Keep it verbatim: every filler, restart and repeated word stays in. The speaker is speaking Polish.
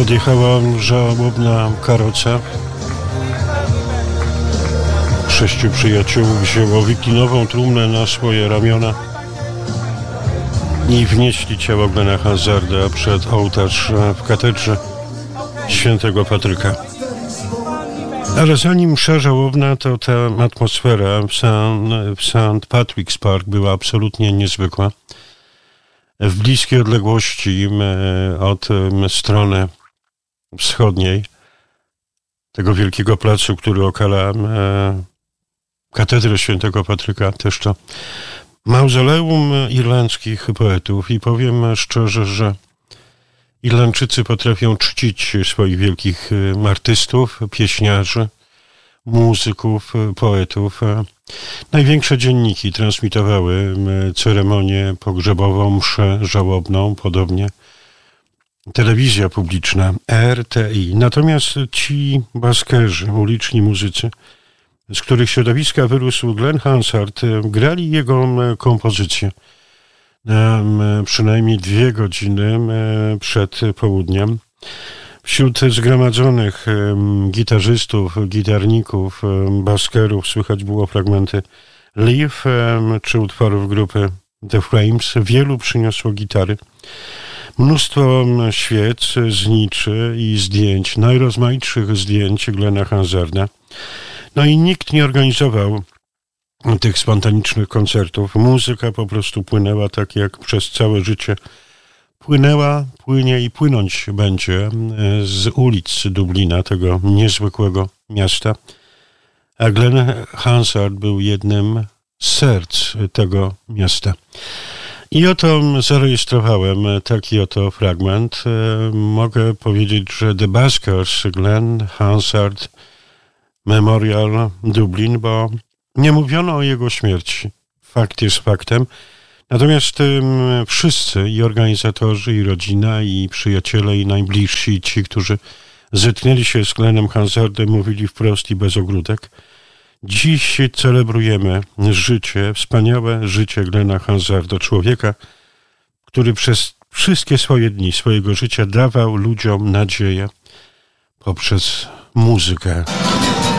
podjechała żałobna karoca. Sześciu przyjaciół wzięło wiklinową trumnę na swoje ramiona i wnieśli ciało Glena Hansarda przed ołtarz w katedrze świętego Patryka. Ale zanim msza żałobna, to ta atmosfera w Saint Patrick's Park była absolutnie niezwykła. W bliskiej odległości od strony wschodniej tego wielkiego placu, który okala katedrę świętego Patryka, też to mauzoleum irlandzkich poetów. I powiem szczerze, że Irlandczycy potrafią czcić swoich wielkich artystów, pieśniarzy, muzyków, poetów. Największe dzienniki transmitowały ceremonię pogrzebową, mszę żałobną, podobnie telewizja publiczna, R T I. Natomiast ci baskerzy, uliczni muzycy, z których środowiska wyrósł Glen Hansard, grali jego kompozycje na przynajmniej dwie godziny przed południem. Wśród zgromadzonych gitarzystów, gitarników, baskerów słychać było fragmenty Live czy utworów grupy The Frames. Wielu przyniosło gitary. Mnóstwo świec, zniczy i zdjęć, najrozmaitszych zdjęć Glena Hansarda. No i nikt nie organizował tych spontanicznych koncertów. Muzyka po prostu płynęła tak, jak przez całe życie płynęła, płynie i płynąć będzie z ulic Dublina, tego niezwykłego miasta. A Glen Hansard był jednym z serc tego miasta. I oto zarejestrowałem taki oto fragment. Mogę powiedzieć, że The Baskers, Glen Hansard Memorial Dublin, bo nie mówiono o jego śmierci. Fakt jest faktem. Natomiast um, wszyscy, i organizatorzy, i rodzina, i przyjaciele, i najbliżsi, i ci, którzy zetknęli się z Glenem Hansardem, mówili wprost i bez ogródek. Dziś celebrujemy życie, wspaniałe życie Glena Hansarda, człowieka, który przez wszystkie swoje dni, swojego życia dawał ludziom nadzieję poprzez muzykę.